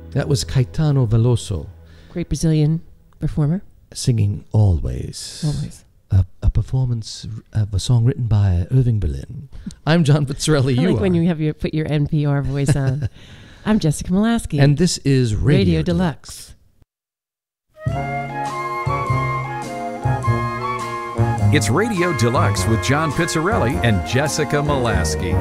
That was Caetano Veloso. Great Brazilian performer. Singing Always. Always. A performance of a song written by Irving Berlin. I'm John Pizzarelli. I like when you have put your NPR voice on. I'm Jessica Molaski. And this is Radio Deluxe. It's Radio Deluxe with John Pizzarelli and Jessica Molaski.